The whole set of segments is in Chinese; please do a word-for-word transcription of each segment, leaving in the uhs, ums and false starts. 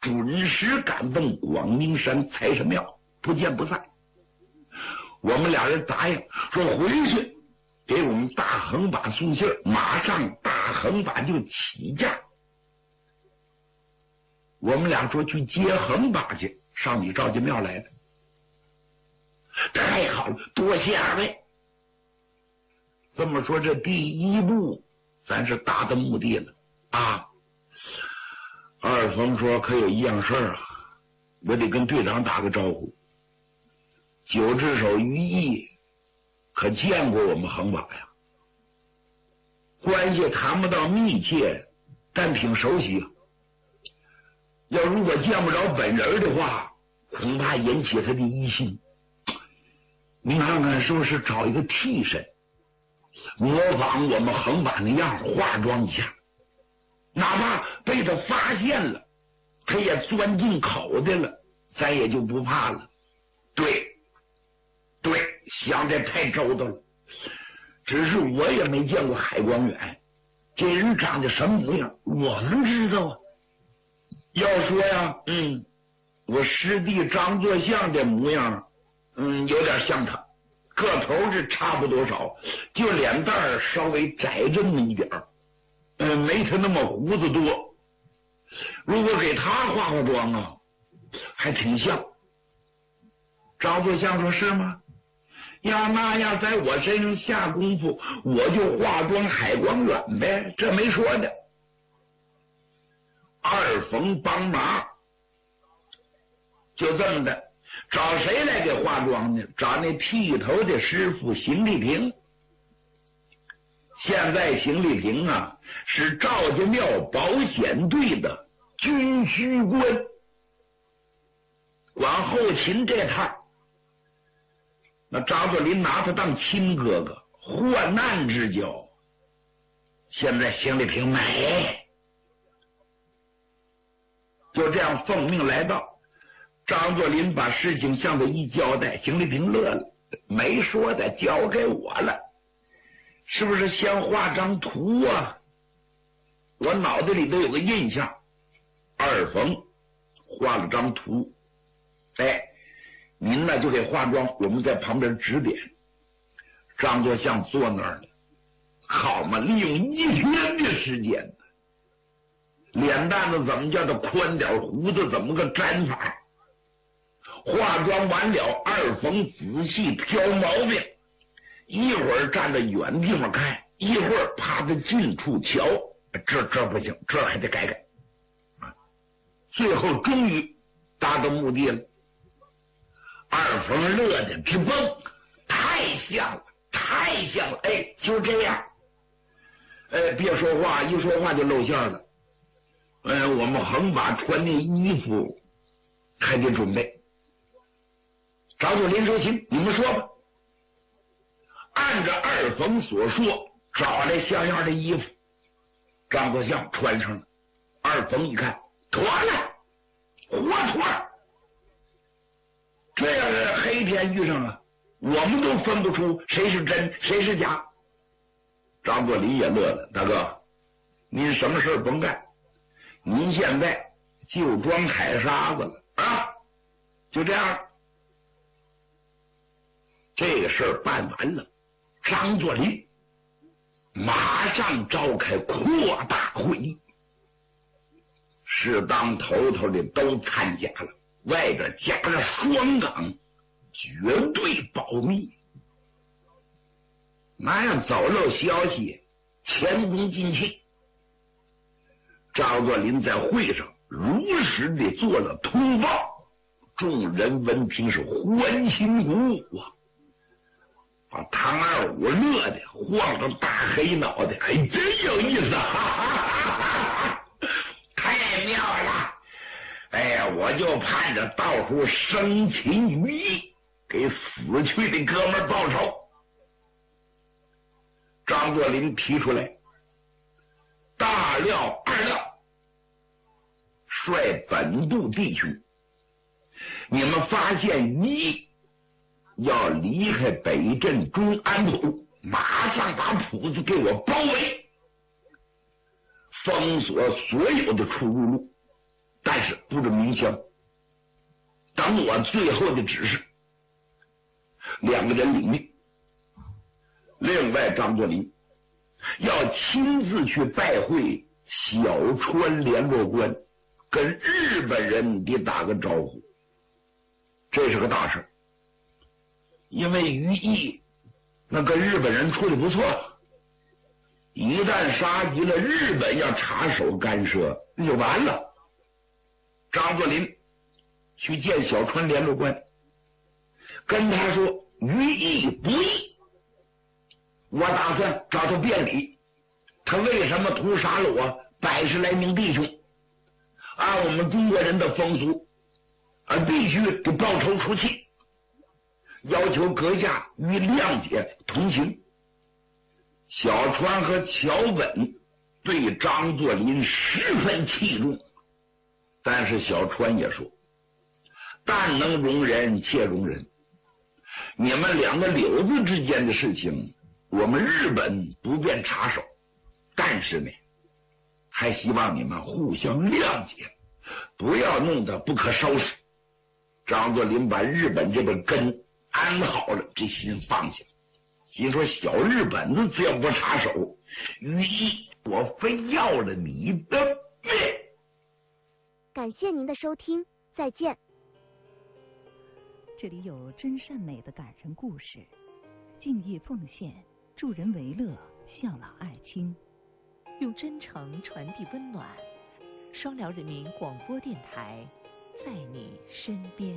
准时赶奔广明山财神庙，不见不散。我们俩人答应说回去给我们大横把送信，马上大横把就起驾。我们俩说去接横把去，上你赵家庙来了。太好了，多谢二位。这么说，这第一步咱是达到目的了啊。二冯说可有一样事儿啊，我得跟队长打个招呼。九只手于毅可见过我们横把呀，关系谈不到密切，但挺熟悉。要如果见不着本人的话，恐怕引起他的疑心。您看看是不是找一个替身，模仿我们横把那样化妆一下，哪怕被他发现了，他也钻进口袋了，咱也就不怕了。对对，想的太周到了。只是我也没见过海光远，这人长得什么模样我们知道啊。要说呀，嗯，我师弟张作相的模样，嗯，有点像他，个头是差不多少，就脸蛋儿稍微窄这么一点儿，嗯，没他那么胡子多。如果给他化化妆啊，还挺像。张作相说是吗？要那样在我身上下功夫，我就化妆海光远呗，这没说的。二冯帮忙，就这么的，找谁来给化妆呢？找那剃头的师傅邢立平。现在邢立平啊，是赵家庙保险队的军需官，管后勤这趟。那张作霖拿他当亲哥哥，患难之交。现在邢立平没，就这样奉命来到。张作霖把事情向他一交代，邢立平乐了，没说的，交给我了。是不是先画张图啊？我脑袋里都有个印象。二冯画了张图，哎，您呢就给化妆，我们在旁边指点。张作相坐那儿了，好嘛，利用一天的时间，脸蛋子怎么叫他宽点，胡子怎么个粘法。化妆完了，二冯仔细挑毛病，一会儿站在远地方看，一会儿趴在近处瞧，这这不行，这还得改改。最后终于达到目的了。二冯乐得直蹦，太像了，太像了！哎，就这样。哎，别说话，一说话就露馅了。呃，我们横把穿的衣服还得准备。张作霖说：“行，你们说吧。”按照二冯所说，找来像样的衣服，张作相穿上了。二冯一看，妥了，活脱。这要是黑天遇上啊，我们都分不出谁是真谁是假。张作霖也乐了，大哥，您什么事甭干，您现在就装海沙子了啊！就这样，这个事儿办完了，张作霖马上召开扩大会议，适当头头的都参加了，外边加了双岗，绝对保密。那样走漏消息，前功尽弃。张作霖在会上如实的做了通报，众人闻听是欢欣鼓舞啊，把唐二五乐的晃着大黑脑袋，哎，真有意思，哈哈哈哈，太妙了！哎呀，我就盼着到处生擒于义，给死去的哥们报仇。张作霖提出来，大廖、二廖率本部弟兄，你们发现于义要离开北镇中安浦，马上把铺子给我包围，封锁所有的出入路，但是不准鸣枪，等我最后的指示。两个人领命。另外，张作霖要亲自去拜会小川联络官，跟日本人得打个招呼，这是个大事。因为于毅那跟日本人处的不错，一旦杀急了，日本要插手干涉，那就完了。张作霖去见小川联络官，跟他说于毅不义，我打算找他辩理，他为什么屠杀了我百十来名弟兄？按我们中国人的风俗，啊，必须得报仇出气，要求阁下予谅解同情。小川和桥本对张作霖十分器重，但是小川也说，但能容人且容人，你们两个柳子之间的事情，我们日本不便插手，但是呢，还希望你们互相谅解，不要弄得不可收拾。张作霖把日本这个根安好了，这心放下，心说小日本子只要不插手，于毅我非要了你的命。 感谢您的收听，再见。 这里有真善美的感人故事，敬业奉献，助人为乐，孝老爱亲，用真诚传递温暖。双辽人民广播电台，在你身边。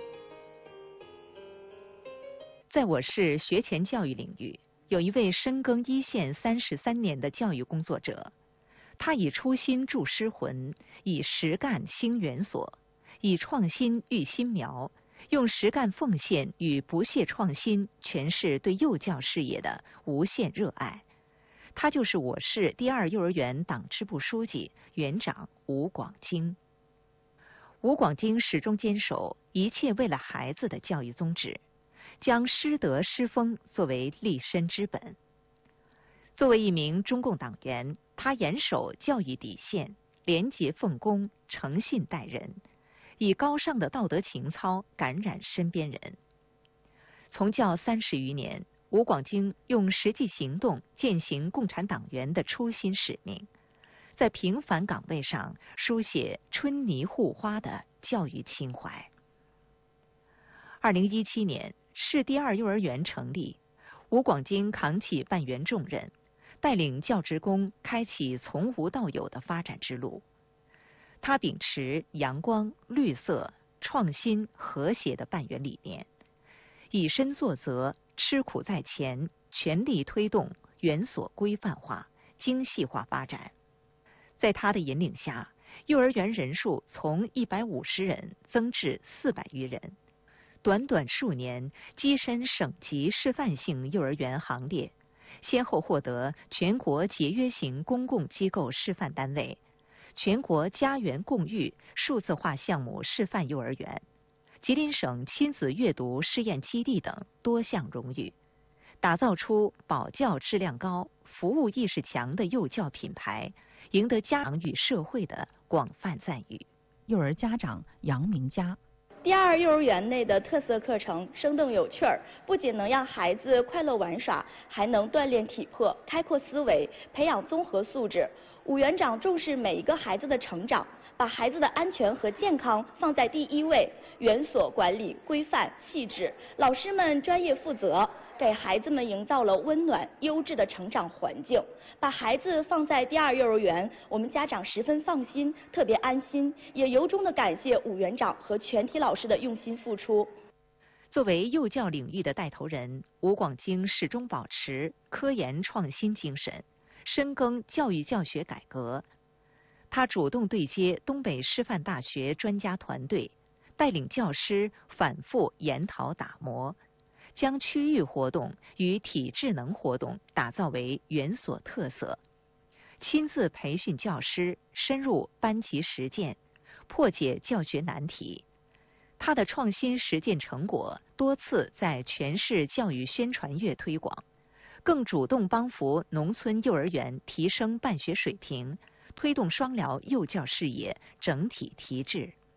在我市学前教育领域，有一位深耕一线三十三年的教育工作者，他以初心铸诗魂，以实干兴园所，以创新育新苗，用实干奉献与不懈创新诠释对幼教事业的无限热爱。他就是我市第二幼儿园党支部书记、园长吴广京。吴广京始终坚守一切为了孩子的教育宗旨，将师德师风作为立身之本。作为一名中共党员，他严守教育底线，廉洁奉公，诚信待人，以高尚的道德情操感染身边人。从教三十余年，吴广京用实际行动践行共产党员的初心使命，在平凡岗位上书写春泥护花的教育情怀。二零一七年，市第二幼儿园成立，吴广京扛起办园重任，带领教职工开启从无到有的发展之路。他秉持阳光、绿色、创新、和谐的办园理念，以身作则，吃苦在前，全力推动园所规范化、精细化发展。在他的引领下，幼儿园人数从一百五十人增至四百余人，短短数年跻身省级示范性幼儿园行列，先后获得全国节约型公共机构示范单位、全国家园共育数字化项目示范幼儿园、吉林省亲子阅读试验基地等多项荣誉，打造出保教质量高、服务意识强的幼教品牌，赢得家长与社会的广泛赞誉。幼儿家长杨明佳。 第二幼儿园内的特色课程生动有趣儿，不仅能让孩子快乐玩耍，还能锻炼体魄、开阔思维、培养综合素质。吴园长重视每一个孩子的成长，把孩子的安全和健康放在第一位。园所管理规范细致，老师们专业负责，给孩子们营造了温暖优质的成长环境。把孩子放在第二幼儿园，我们家长十分放心，特别安心，也由衷的感谢吴园长和全体老师的用心付出。 作为幼教领域的带头人，吴广京始终保持科研创新精神，深耕教育教学改革。他主动对接东北师范大学专家团队，带领教师反复研讨打磨，将区域活动与体智能活动打造为园所特色，亲自培训教师，深入班级实践，破解教学难题。他的创新实践成果多次在全市教育宣传月推广，更主动帮扶农村幼儿园提升办学水平，推动双辽幼教事业整体提质。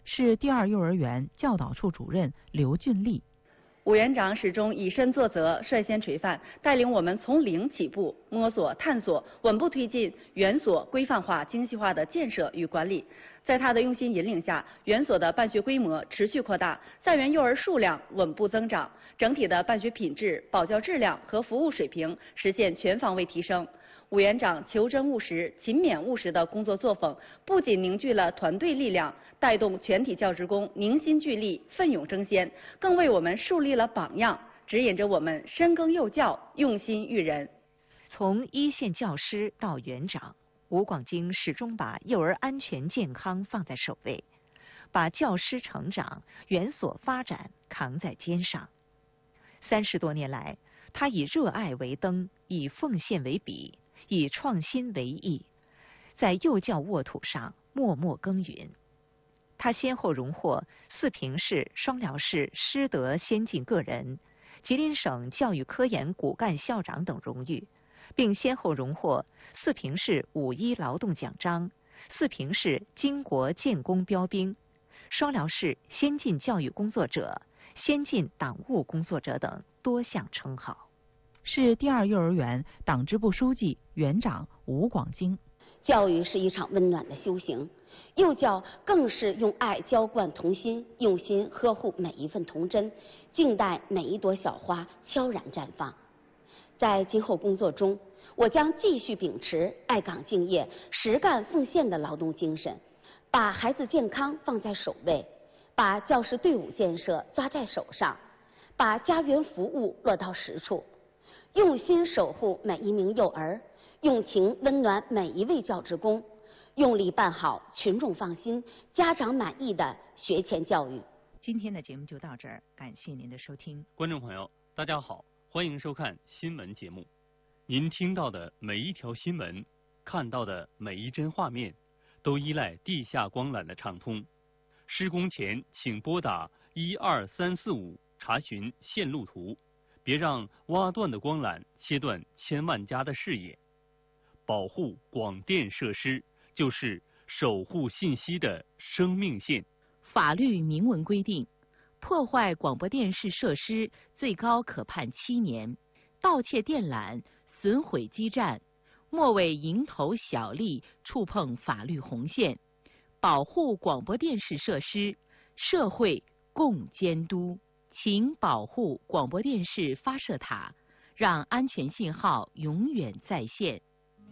市第二幼儿园教导处主任刘俊丽。 武园长始终以身作则，率先垂范，带领我们从零起步，摸索探索，稳步推进园所规范化、精细化的建设与管理。在他的用心引领下，园所的办学规模持续扩大，在园幼儿数量稳步增长，整体的办学品质、保教质量和服务水平实现全方位提升。武园长求真务实、勤勉务实的工作作风，不仅凝聚了团队力量，带动全体教职工凝心聚力、奋勇争先，更为我们树立了榜样，指引着我们深耕幼教、用心育人。 从一线教师到园长，吴广京始终把幼儿安全健康放在首位，把教师成长、园所发展扛在肩上。三十多年来，他以热爱为灯，以奉献为笔，以创新为艺，在幼教沃土上默默耕耘。他先后荣获四平市、双辽市师德先进个人、吉林省教育科研骨干校长等荣誉，并先后荣获四平市五一劳动奖章、四平市巾帼建功标兵、双辽市先进教育工作者、先进党务工作者等多项称号。 市第二幼儿园党支部书记、园长吴广京。 教育是一场温暖的修行，幼教更是用爱浇灌童心，用心呵护每一份童真，静待每一朵小花悄然绽放。在今后工作中，我将继续秉持爱岗敬业、实干奉献的劳动精神，把孩子健康放在首位，把教师队伍建设抓在手上，把家园服务落到实处，用心守护每一名幼儿，用情温暖每一位教职工，用力办好群众放心、家长满意的学前教育。 今天的节目就到这儿，感谢您的收听。 观众朋友，大家好，欢迎收看新闻节目。您听到的每一条新闻，看到的每一帧画面，都依赖地下光缆的畅通。施工前请拨打一二三四五查询线路图，别让挖断的光缆切断千万家的视野。保护广电设施就是守护信息的生命线。 法律明文规定，破坏广播电视设施最高可判七年，盗窃电缆、损毁基站，莫为蝇头小利触碰法律红线。保护广播电视设施，社会共监督。请保护广播电视发射塔，让安全信号永远在线。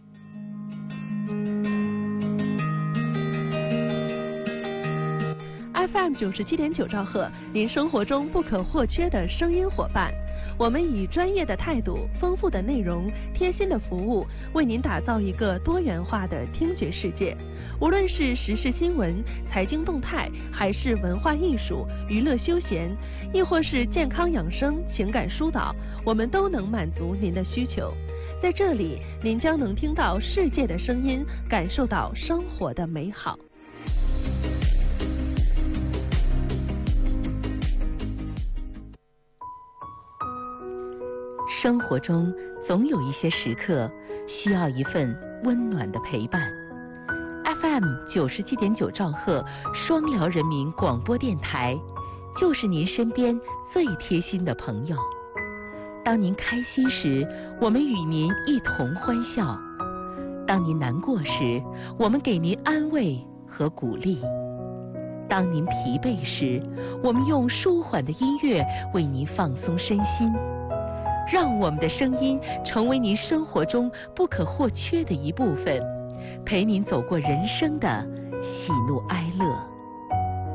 F M 九十七点九兆赫，您生活中不可或缺的声音伙伴。我们以专业的态度、丰富的内容、贴心的服务，为您打造一个多元化的听觉世界。无论是时事新闻、财经动态，还是文化艺术、娱乐休闲，亦或是健康养生、情感疏导，我们都能满足您的需求。在这里，您将能听到世界的声音，感受到生活的美好。 生活中总有一些时刻需要一份温暖的陪伴。F M 九十七点九兆赫双辽人民广播电台，就是您身边最贴心的朋友。当您开心时，我们与您一同欢笑；当您难过时，我们给您安慰和鼓励；当您疲惫时，我们用舒缓的音乐为您放松身心。让我们的声音成为您生活中不可或缺的一部分，陪您走过人生的喜怒哀乐。